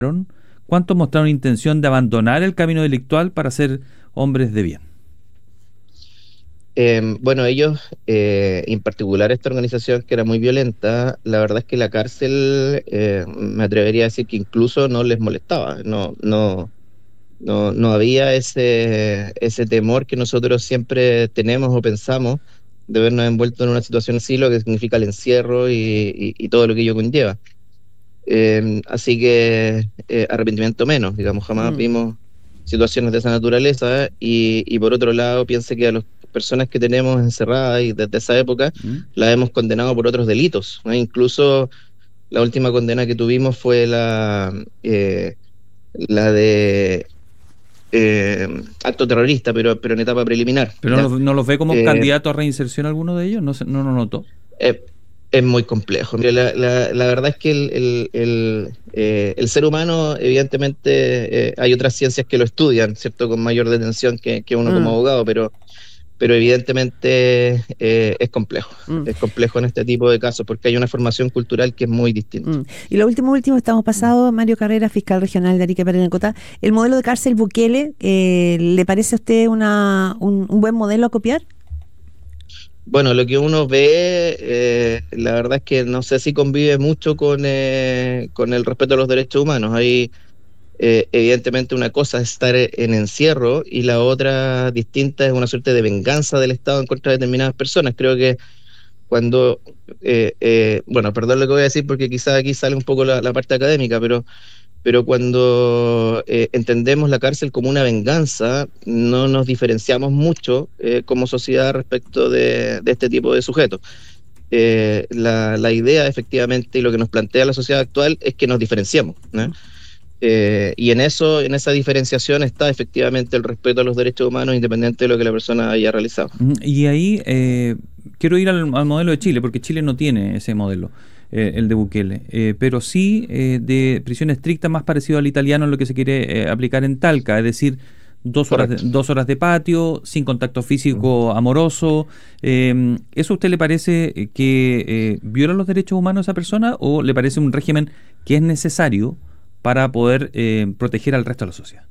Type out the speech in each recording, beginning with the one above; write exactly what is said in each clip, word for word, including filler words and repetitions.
¿Cuántos mostraron intención de abandonar el camino delictual para ser hombres de bien? Eh, bueno, ellos, eh, en particular esta organización que era muy violenta, la verdad es que la cárcel, eh, me atrevería a decir que incluso no les molestaba, no, no, no, no había ese, ese temor que nosotros siempre tenemos o pensamos de vernos envueltos en una situación así, lo que significa el encierro y, y, y todo lo que ello conlleva. Eh, así que eh, arrepentimiento menos, digamos, jamás mm. vimos situaciones de esa naturaleza y, y por otro lado piense que a las personas que tenemos encerradas y desde esa época mm. las hemos condenado por otros delitos, ¿no? Incluso la última condena que tuvimos fue la, eh, la de eh, acto terrorista, pero, pero en etapa preliminar. ¿Pero no, no los ve como eh, candidato a reinserción alguno de ellos? ¿No se, no lo notó? Eh, Es muy complejo. Mira, la, la, la verdad es que el, el, el, eh, el ser humano, evidentemente, eh, hay otras ciencias que lo estudian, ¿cierto? Con mayor detención que, que uno mm. como abogado, pero, pero evidentemente eh, es complejo. Mm. Es complejo en este tipo de casos porque hay una formación cultural que es muy distinta. Mm. Y lo último, último, estamos pasados, Mario Carrera, fiscal regional de Arica y Parinacota. ¿El modelo de cárcel Bukele, eh, le parece a usted una, un, un buen modelo a copiar? Bueno, lo que uno ve, eh, la verdad es que no sé si convive mucho con, eh, con el respeto a los derechos humanos. Hay, eh, evidentemente, una cosa es estar en encierro y la otra distinta es una suerte de venganza del Estado en contra de determinadas personas. Creo que cuando, eh, eh, bueno, perdón lo que voy a decir porque quizás aquí sale un poco la, la parte académica, pero... pero cuando eh, entendemos la cárcel como una venganza, no nos diferenciamos mucho eh, como sociedad respecto de, de este tipo de sujetos. Eh, la, la idea, efectivamente, y lo que nos plantea la sociedad actual es que nos diferenciamos, ¿no? Eh, y en eso, en esa diferenciación está efectivamente el respeto a los derechos humanos, independiente de lo que la persona haya realizado. Y ahí eh, quiero ir al, al modelo de Chile, porque Chile no tiene ese modelo. Eh, el de Bukele, eh, pero sí eh, de prisión estricta más parecido al italiano en lo que se quiere eh, aplicar en Talca, es decir, dos horas, de, dos horas de patio, sin contacto físico amoroso. Eh, ¿Eso a usted le parece que eh, viola los derechos humanos a esa persona o le parece un régimen que es necesario para poder eh, proteger al resto de la sociedad?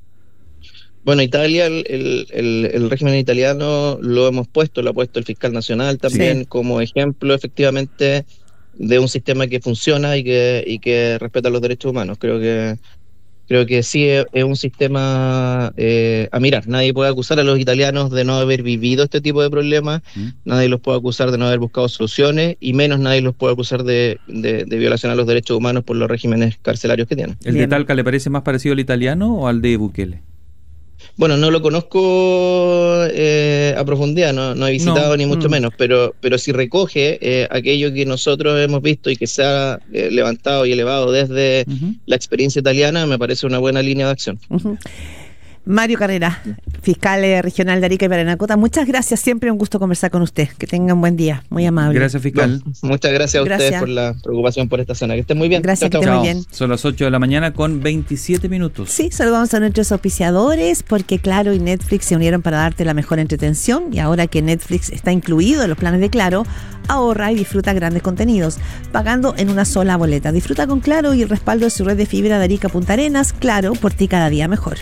Bueno, Italia, el, el, el régimen italiano lo hemos puesto, lo ha puesto el fiscal nacional también sí. como ejemplo, efectivamente, de un sistema que funciona y que y que respeta los derechos humanos. Creo que creo que sí es, es un sistema eh, a mirar. Nadie puede acusar a los italianos de no haber vivido este tipo de problemas, ¿Mm? Nadie los puede acusar de no haber buscado soluciones y menos nadie los puede acusar de, de, de violación a los derechos humanos por los regímenes carcelarios que tienen. ¿El Bien. de Talca le parece más parecido al italiano o al de Bukele? Bueno, no lo conozco eh, a profundidad, no, no he visitado no. ni mucho mm. menos, pero, pero si recoge eh, aquello que nosotros hemos visto y que se ha eh, levantado y elevado desde uh-huh. la experiencia italiana, me parece una buena línea de acción. Uh-huh. Mario Carrera, fiscal regional de Arica y Parinacota, muchas gracias, siempre un gusto conversar con usted, que tenga un buen día, muy amable. Gracias, fiscal. No, muchas gracias a gracias. ustedes por la preocupación por esta zona, que estén muy bien. Gracias, chao, que estén muy bien. Son las ocho de la mañana con veintisiete minutos. Sí, saludamos a nuestros auspiciadores, porque Claro y Netflix se unieron para darte la mejor entretención, y ahora que Netflix está incluido en los planes de Claro, ahorra y disfruta grandes contenidos, pagando en una sola boleta. Disfruta con Claro y el respaldo de su red de fibra de Arica Punta Arenas. Claro, por ti cada día mejor.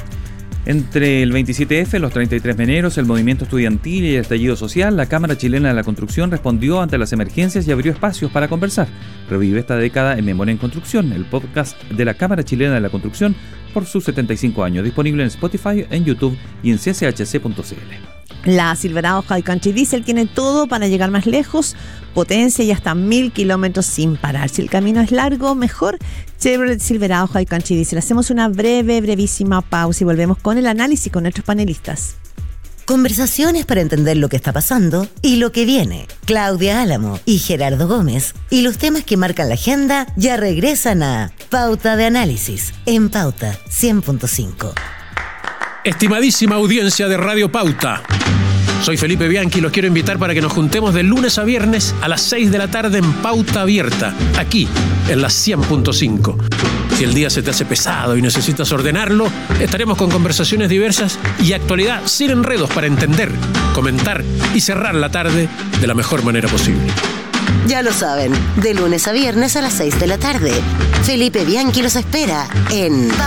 Entre el veintisiete efe, los treinta y tres de enero, el movimiento estudiantil y el estallido social, la Cámara Chilena de la Construcción respondió ante las emergencias y abrió espacios para conversar. Revive esta década en Memoria en Construcción, el podcast de la Cámara Chilena de la Construcción por sus setenta y cinco años, disponible en Spotify, en YouTube y en c c h c punto c l. La Silverado High Country Diesel tiene todo para llegar más lejos, potencia y hasta mil kilómetros sin parar. Si el camino es largo, mejor Chevrolet Silverado High Country Diesel. Hacemos una breve, brevísima pausa y volvemos con el análisis con nuestros panelistas. Conversaciones para entender lo que está pasando y lo que viene. Claudia Álamo y Gerardo Gómez y los temas que marcan la agenda ya regresan a Pauta de Análisis en Pauta cien punto cinco. Estimadísima audiencia de Radio Pauta, soy Felipe Bianchi y los quiero invitar para que nos juntemos de lunes a viernes a las seis de la tarde en Pauta Abierta, aquí en la cien punto cinco. Si el día se te hace pesado y necesitas ordenarlo, estaremos con conversaciones diversas y actualidad sin enredos para entender, comentar y cerrar la tarde de la mejor manera posible. Ya lo saben, de lunes a viernes a las seis de la tarde. Felipe Bianchi los espera en